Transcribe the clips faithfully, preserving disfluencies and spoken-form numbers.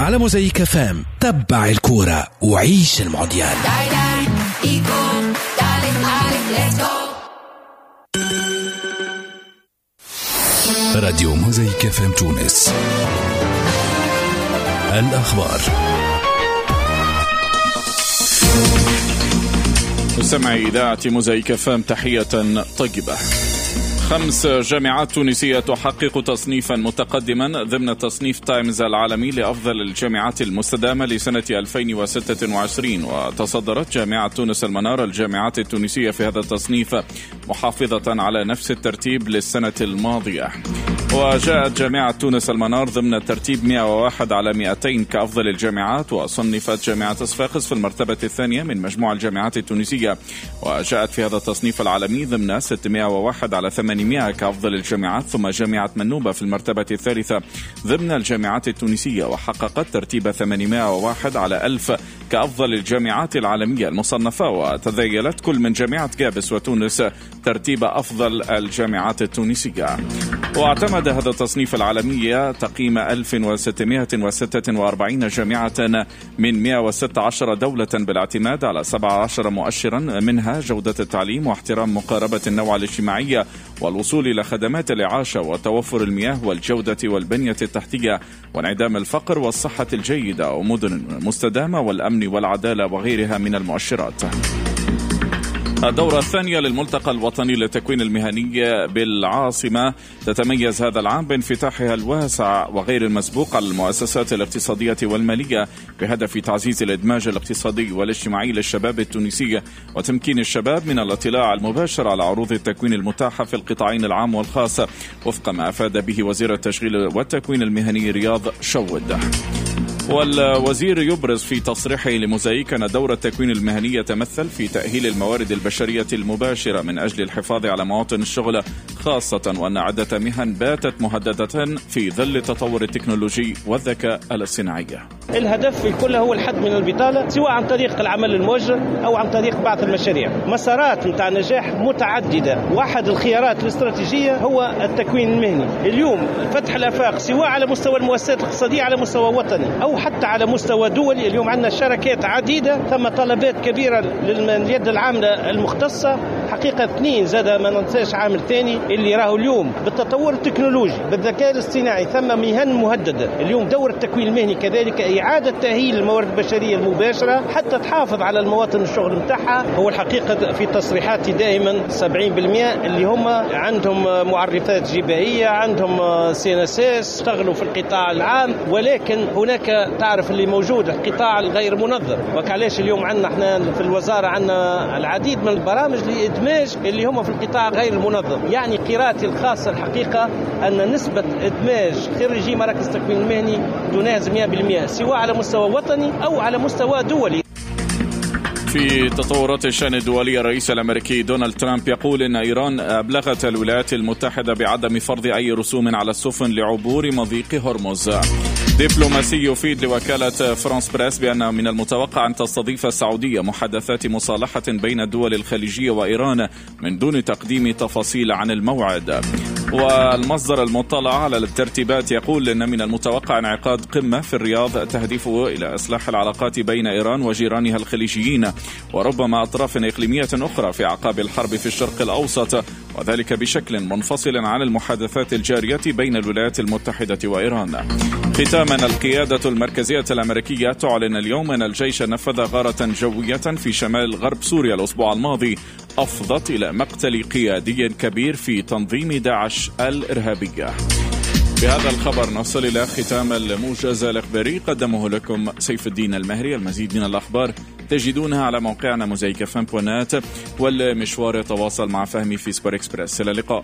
على موزايك اف ام. تبع الكورة وعيش المونديال. راديو موزايك اف ام تونس. الأخبار. مستمعي إذاعة موزايك اف ام، تحية طيبة. خمس جامعات تونسية تحقق تصنيفا متقدما ضمن تصنيف تايمز العالمي لأفضل الجامعات المستدامة لسنة ألفين وستة وعشرين، وتصدرت جامعة تونس المنار الجامعات التونسية في هذا التصنيف محافظة على نفس الترتيب للسنة الماضية. وجاءت جامعة تونس المنار ضمن ترتيب مئة وواحد على مئتين كأفضل الجامعات، وصنفت جامعة صفاقس في المرتبة الثانية من مجموع الجامعات التونسية، وجاءت في هذا التصنيف العالمي ضمن ستمئة وواحد على ثمانمئة كأفضل الجامعات. ثم جامعة منوبة في المرتبة الثالثة ضمن الجامعات التونسية، وحققت ترتيب ثمانمئة وواحد على ألف كأفضل الجامعات العالمية المصنفة. وتذيلت كل من جامعة جابس وتونس ترتيب أفضل الجامعات التونسية. واعتمد هذا التصنيف العالمي تقييم ألف وستمئة وستة وأربعين جامعة من مئة وستة عشر دولة بالاعتماد على سبعة عشر مؤشرا، منها جودة التعليم واحترام مقاربة النوع الاجتماعية والوصول إلى خدمات الإعاشة وتوفر المياه والجودة والبنية التحتية وانعدام الفقر والصحة الجيدة ومدن مستدامة والأمن والعدالة وغيرها من المؤشرات. الدورة الثانية للملتقى الوطني للتكوين المهني بالعاصمة تتميز هذا العام بانفتاحها الواسع وغير المسبوق على المؤسسات الاقتصادية والمالية بهدف تعزيز الإدماج الاقتصادي والاجتماعي للشباب التونسي وتمكين الشباب من الاطلاع المباشر على عروض التكوين المتاحة في القطاعين العام والخاص، وفق ما أفاد به وزير التشغيل والتكوين المهني رياض شود. والوزير يبرز في تصريحه لموزايك أن دور التكوين المهني يتمثل في تأهيل الموارد البشرية المباشرة من أجل الحفاظ على مواطن الشغل، خاصة وأن عدة مهن باتت مهددة في ظل التطور التكنولوجي والذكاء الاصطناعي. الهدف الكل هو الحد من البطالة، سواء عن طريق العمل الموجه أو عن طريق بعض المشاريع. مسارات متاع نجاح متعددة، واحد الخيارات الاستراتيجية هو التكوين المهني. اليوم فتح الآفاق سواء على مستوى المؤسسات الاقتصادية على مستوى وطني أو حتى على مستوى دولي. اليوم عندنا شركات عديدة، ثم طلبات كبيرة لليد العاملة المختصة. حقيقة اثنين زاد ما ننساش عامل ثاني اللي راهو اليوم بالتطور التكنولوجي بالذكاء الاصطناعي ثم مهن مهددة. اليوم دور التكوين المهني كذلك إعادة تأهيل الموارد البشرية المباشرة حتى تحافظ على المواطن الشغل متاعها. هو الحقيقة في تصريحاتي دائما سبعين بالمئة اللي هم عندهم معرفات جبهية، عندهم سي ان اس اس، اشتغلوا في القطاع العام، ولكن هناك تعرف اللي موجود القطاع الغير منظم. وكعلاش اليوم عندنا احنا في الوزارة عندنا العديد من البرامج لإدماج اللي هم في القطاع غير المنظم. يعني قراءتي الخاصة الحقيقة أن نسبة إدماج خريجي مراكز التكوين المهني تناهز مئة بالمئة، سواء على مستوى وطني أو على مستوى دولي. في تطورات الشأن الدولي، الرئيس الأمريكي دونالد ترامب يقول إن إيران أبلغت الولايات المتحدة بعدم فرض أي رسوم على السفن لعبور مضيق هرمز. دبلوماسي يفيد لوكالة فرانس بريس بأن من المتوقع أن تستضيف السعودية محادثات مصالحة بين الدول الخليجية وإيران من دون تقديم تفاصيل عن الموعد. والمصدر المطلع على الترتيبات يقول إن من المتوقع انعقاد قمة في الرياض تهدف إلى إصلاح العلاقات بين إيران وجيرانها الخليجيين وربما أطراف إقليمية أخرى في أعقاب الحرب في الشرق الأوسط، وذلك بشكل منفصل عن المحادثات الجارية بين الولايات المتحدة وإيران. ختاما، القيادة المركزية الأمريكية تعلن اليوم أن الجيش نفذ غارة جوية في شمال غرب سوريا الأسبوع الماضي أفضت إلى مقتل قيادي كبير في تنظيم داعش الإرهابية. بهذا الخبر نصل إلى ختام الموجز الإخباري قدمه لكم سيف الدين المهري. المزيد من الأخبار تجدونها على موقعنا موزايك اف ام دوت نت، والمشوار يتواصل مع فهمي في سبور إكسبرس. إلى اللقاء.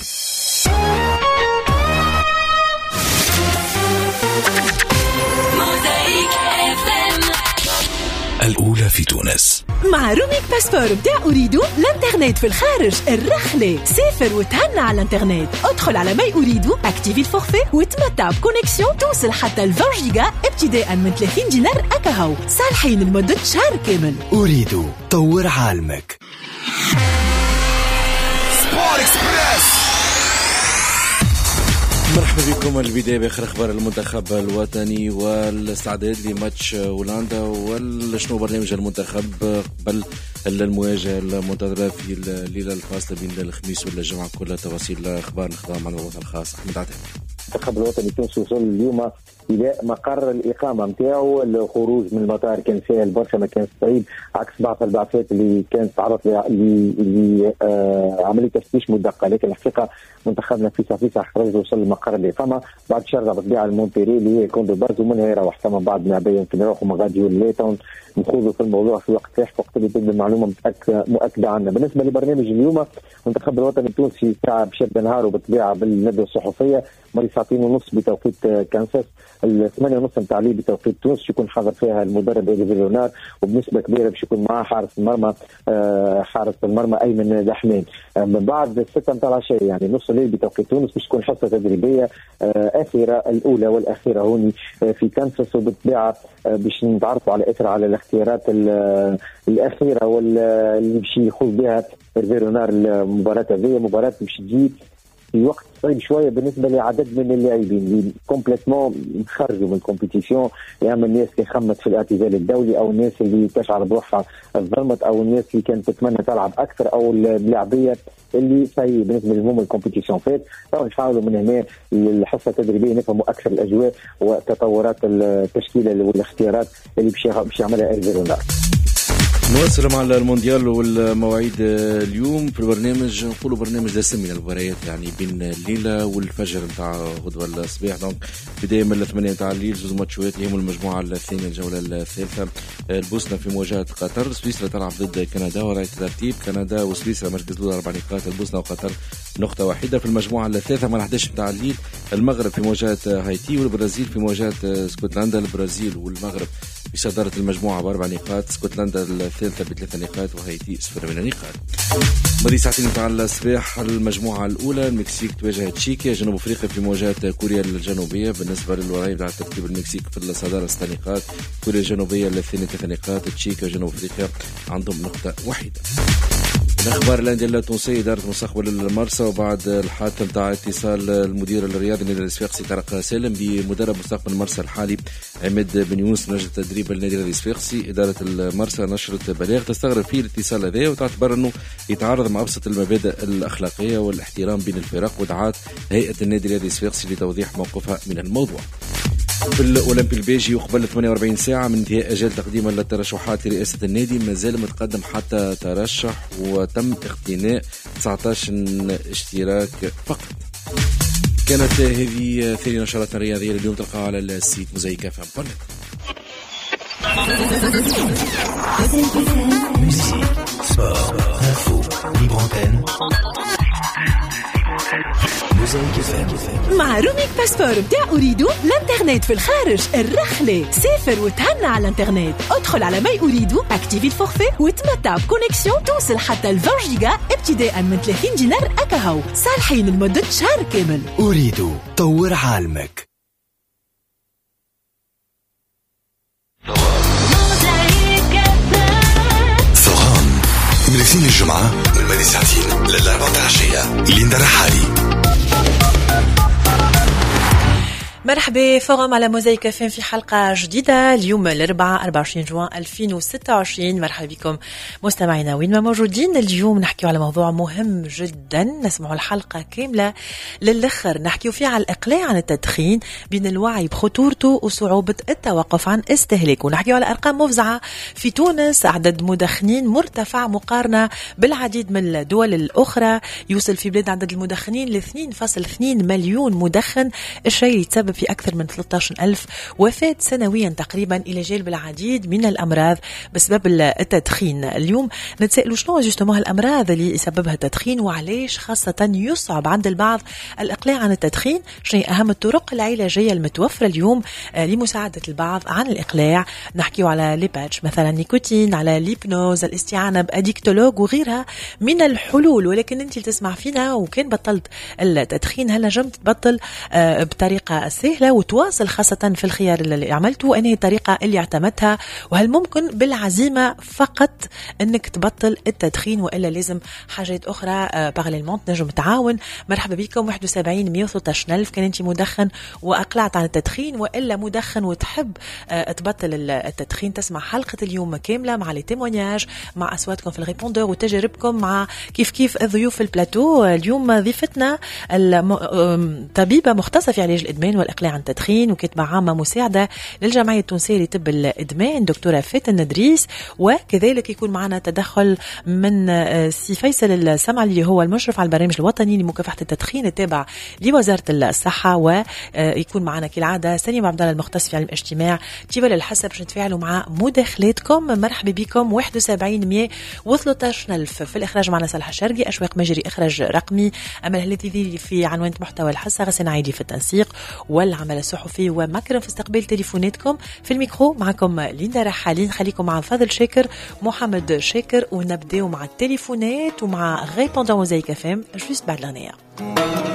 الأولى في تونس مع روميك باسبور بتاع أريدو. الانترنت في الخارج الرخلة. سافر وتهنى على الانترنت. ادخل على ماي أريدو، اكتيفي الفورفي وتمتع بكونيكسيون توصل حتى عشرين جيجا ابتداء من ثلاثين دينار أكاهو، صالحين لمدة شهر كامل. أريدو، طور عالمك. مرحبا بكم البداية بآخر أخبار المنتخب الوطني والاستعداد لماتش هولندا وشنو برنامج المنتخب قبل المواجهة المنتظرة في الليلة الفاصلة بين الخميس والجمعة. كل تفاصيل أخبار نخبرها مع الوطن الخاص أحمد عتاب. المنتخب الوطني التونسي وصل اليوم إلى مقر الإقامة نتاعو. الخروج من المطار كان سهل برشا، ما كان صعيب عكس بعض البعثات اللي كانت تعرض لعملية تفتيش مدقق. لكن الحقيقة منتخبنا في صفيصة خرج وصل لمقر الإقامة بعد شرطة بالطبيعة المونتيري اللي هي كوندو بارز، ومنها يروح ثم بعض لاعبين يمكن يروحوا مغاديو ليتون نخوضوا في الموضوع في وقت لاحق وقت اللي تبدا المعلومة مؤكدة عنا. بالنسبة لبرنامج اليوم المنتخب الوطني التونسي ساعة بشد نهاره بالطبيعة بالندوة الصحفية مري ساعتين ونص بتوقيت كانساس، الثمانية ونص نتاع الليل بتوقيت تونس يكون حاضر فيها المدرب إيدي فيلونار، وبنسبة كبيرة باش يكون معاه حارس المرمى حارس المرمى أيمن دحمان. من بعد الستة نتاع العشاء يعني نص الليل بتوقيت تونس باش تكون حصة تدريبية أخيرة الأولى والأخيرة هوني في كانساس، وبالطبيعة باش نتعرفوا على إثر على الاختيارات الأخيرة واللي باش يخوض بها فيلونار المباراة هذه. مباراة باش تجي في وقت صعيب شويه بالنسبه لعدد من اللاعبين اللي كومبليتمون خرجوا من الكومبيتيسيون، يا اما الناس اللي خمت في الاعتزال الدولي او الناس اللي تشعر بروحها ظلمت او الناس اللي كانت تتمنى تلعب اكثر او اللاعبيه اللي في بالنسبه لهم الكومبيتيسيون فات. نحاولوا من هنا الحصه التدريبيه نفهموا اكثر الاجواء وتطورات التشكيله والاختيارات اللي باش يعملها ايرفيرونار. نواصل مع المونديال والمواعيد اليوم في البرنامج. نقولوا برنامج دسم من المباريات يعني بين الليله والفجر نتاع غدوه الصباح. دونك بدايه من الثمانية نتاع الليل زوج ماتشات اللي هم المجموعه الثانيه الجوله الثالثه. البوسنه في مواجهه قطر، سويسرا تلعب ضد كندا وراي ترتيب كندا وسويسرا مركز الاول اربع نقاط، البوسنه وقطر نقطه واحده. في المجموعه الثالثه مع احد عشر نتاع الليل المغرب في مواجهه هايتي والبرازيل في مواجهه اسكتلندا. البرازيل والمغرب بصدارة المجموعة بأربع نقاط، اسكتلندا الثالثة بثلاث نقاط وهايتي صفر من النقاط. مري ساعتين نتاع الصباح المجموعة الأولى المكسيك تواجه تشيكيا، جنوب أفريقيا في مواجهة كوريا الجنوبية. بالنسبة للورايب على ترتيب المكسيك في الصدارة ست نقاط، كوريا الجنوبية الثانية ثلاث نقاط، تشيكيا وجنوب أفريقيا عندهم نقطة واحدة. الأخبار الأندية التونسية إدارة مستقبل المرسى وبعد الحادثة نتاع اتصال المدير الرياضي للنادي الصفاقسي طارق سالم بمدرب مستقبل المرسى الحالي عماد بن يونس نجم تدريب النادي الصفاقسي. إدارة المرسى نشرت بلاغ تستغرب فيه الاتصال هذا وتعتبر أنه يتعارض مع أبسط المبادئ الأخلاقية والاحترام بين الفرق، ودعات هيئة النادي الصفاقسي لتوضيح موقفها من الموضوع. في الأولمبي البيجي وقبل ثمانية وأربعين ساعة من انتهاء أجل تقديم الترشحات لرئاسة النادي ما زال متقدم حتى ترشح وتم اقتناء تسعة عشر اشتراك فقط. كانت هذه ثاني نشرات الرياضية اليوم تلقاها على السيت موزايك فام بونت. مع روميك باسبور بتاع أريدو الانترنت في الخارج الرخلة. سافر وتهنى على الانترنت، ادخل على ماي أريدو اكتيفي الفورفي وتمتع بكونيكسيون توصل حتى عشرين جيجا ابتداء من ثلاثين دينار أكاهو صالحين لمدة شهر كامل. أريدو طور عالمك. ثغام من الاثنين الجمعة من مدي ساعتين للأربعة العشية. ليندا رحالي. مرحبا فوغم على موزايك فين في حلقة جديدة اليوم الأربعاء أربعة وعشرين جوان ألفين وستة وعشرين. مرحبا بكم مستمعينا وين ما موجودين. اليوم نحكيو على موضوع مهم جدا، نسمعوا الحلقة كاملة للآخر. نحكيو فيها على الإقلاع عن التدخين بين الوعي بخطورته وصعوبة التوقف عن استهلاكه. نحكيو على أرقام مفزعة في تونس، عدد مدخنين مرتفع مقارنة بالعديد من الدول الأخرى، يوصل في بلاد عدد المدخنين ل اثنين فاصلة اثنين مليون مدخن، الشيء اللي يتسبب في أكثر من ثلاثة عشر ألف وفاة سنويا تقريبا، إلى جانب العديد من الأمراض بسبب التدخين. اليوم نتسألوا شنو جوستومون الأمراض اللي يسببها التدخين وعليش خاصة يصعب عند البعض الإقلاع عن التدخين، شنو أهم الطرق العلاجية المتوفرة اليوم لمساعدة البعض عن الإقلاع. نحكيو على ليباتش مثلا نيكوتين، على ليبنوز، الاستعانة بأديكتولوج وغيرها من الحلول. ولكن أنت تسمع فينا وكان بطلت التدخين هل نجمت تبطل بطريقة سهلة وتواصل خاصة في الخيار اللي عملته وأنهي الطريقة اللي اعتمدتها، وهل ممكن بالعزيمة فقط أنك تبطل التدخين وإلا لازم حاجات أخرى باراليلمون تنجم تعاون. مرحبا بكم. واحد وسبعين مية وثلاثة عشر ألف كان أنت مدخن وأقلعت عن التدخين وإلا مدخن وتحب تبطل التدخين، تسمع حلقة اليوم كاملة مع لي تيمونياج، مع أصواتكم في الريبوندور وتجاربكم مع كيف كيف الضيوف في البلاتو. اليوم ضيفتنا طبيبة مختصة في علاج الإدمان والإقلاع عن التدخين وكاتبة عامة مساعدة للجمعية التونسية لطب الإدمان دكتورة فاتن ندريس، وكذلك يكون معنا تدخل من سي فيصل السمع اللي هو المشرف على البرنامج الوطني لمكافحة التدخين التابع لوزارة الصحة، ويكون معنا كالعادة سليم عبد الله المختص في علم الاجتماع. تيبا للحسب باش نتفاعلوا مع مداخلاتكم. مرحبا بكم. واحد وسبعين مية وثلاثة عشر ألف في الإخراج معنا صالح الشرقي، أشواق مجري إخراج رقمي، أمل الهلتي في عنوان محتوى الحصة، غسان عيدي في التنسيق والعمل الصحفي، ومكرم في استقبال تليفوناتكم. في الميكرو معكم ليندا رحالين، خليكم مع فاضل شاكر محمد شاكر، ونبداو مع التليفونات ومع غيبوندون موزايك اف ام جوست بعد الأغنية.